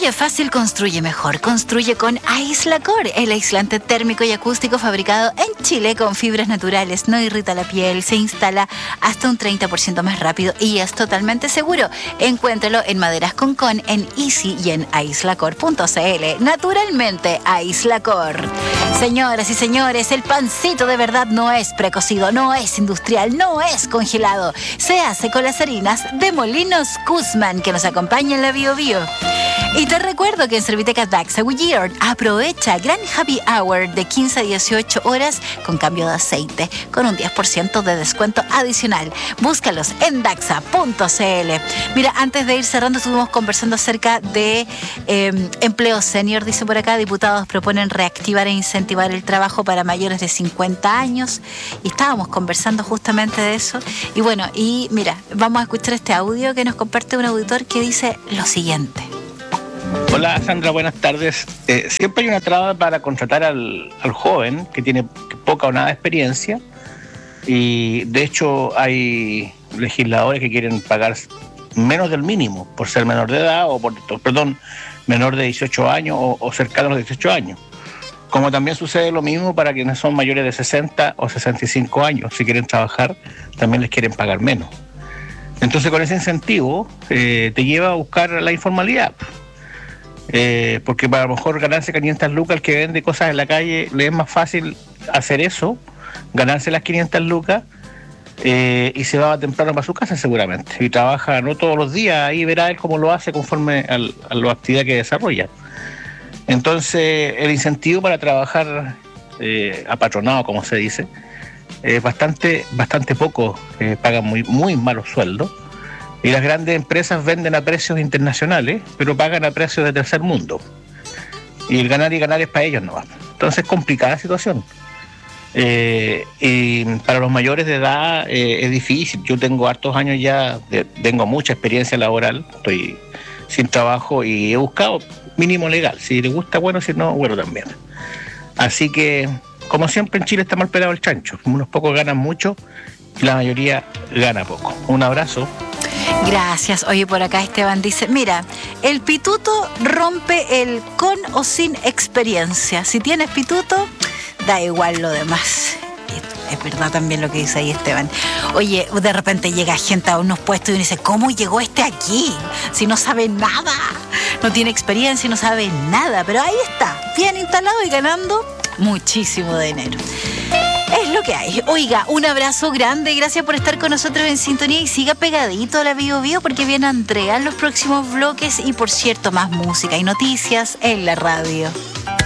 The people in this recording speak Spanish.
Construye fácil, construye mejor. Construye con Aislacor, el aislante térmico y acústico fabricado en Chile con fibras naturales. No irrita la piel, se instala hasta un 30% más rápido y es totalmente seguro. Encuéntralo en Maderas Concon, en Easy y en aislacor.cl. Naturalmente, Aislacor. Señoras y señores, el pancito de verdad no es precocido, no es industrial, no es congelado. Se hace con las harinas de Molinos Guzmán, que nos acompaña en la Bio Bio. Y te recuerdo que en Servitecas Daxa Goodyear aprovecha Gran Happy Hour de 15 a 18 horas con cambio de aceite, con un 10% de descuento adicional. Búscalos en daxa.cl. Mira, antes de ir cerrando, estuvimos conversando acerca de empleo senior, dice por acá. Diputados proponen reactivar e incentivar el trabajo para mayores de 50 años. Y estábamos conversando justamente de eso. Y bueno, y mira, vamos a escuchar este audio que nos comparte un auditor que dice lo siguiente. Hola Sandra, buenas tardes. Siempre hay una traba para contratar al joven que tiene poca o nada de experiencia, y de hecho hay legisladores que quieren pagar menos del mínimo por ser menor de edad menor de 18 años o cercano a los 18 años. Como también sucede lo mismo para quienes son mayores de 60 o 65 años. Si quieren trabajar, también les quieren pagar menos. Entonces con ese incentivo te lleva a buscar la informalidad. Porque para a lo mejor ganarse 500 lucas, el que vende cosas en la calle, le es más fácil hacer eso, ganarse las 500 lucas, y se va temprano para su casa seguramente, y trabaja no todos los días, ahí verá él cómo lo hace conforme a la actividad que desarrolla. Entonces el incentivo para trabajar apatronado, como se dice, es bastante poco, pagan muy malos sueldos. Y las grandes empresas venden a precios internacionales, pero pagan a precios de tercer mundo. Y el ganar y ganar es para ellos nomás. Entonces es complicada la situación. Y para los mayores de edad es difícil. Yo tengo hartos años ya, tengo mucha experiencia laboral, estoy sin trabajo y he buscado mínimo legal. Si le gusta, bueno, si no, bueno también. Así que, como siempre en Chile está mal pelado el chancho. Unos pocos ganan mucho y la mayoría gana poco. Un abrazo. Gracias. Oye, por acá Esteban dice, mira, el pituto rompe el con o sin experiencia. Si tienes pituto, da igual lo demás. Es verdad también lo que dice ahí Esteban. Oye, de repente llega gente a unos puestos y uno dice, ¿cómo llegó este aquí? Si no sabe nada, no tiene experiencia y no sabe nada. Pero ahí está, bien instalado y ganando muchísimo dinero. Es lo que hay. Oiga, un abrazo grande, gracias por estar con nosotros en sintonía y siga pegadito a la Bio Bio porque viene Andrea en los próximos bloques y por cierto más música y noticias en la radio.